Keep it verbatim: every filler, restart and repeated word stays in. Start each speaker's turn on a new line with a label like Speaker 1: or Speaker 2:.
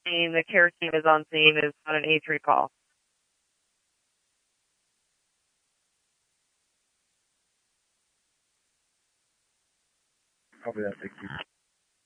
Speaker 1: scene. The care team is on scene. Is on an A three call.
Speaker 2: Copy that. Thank you.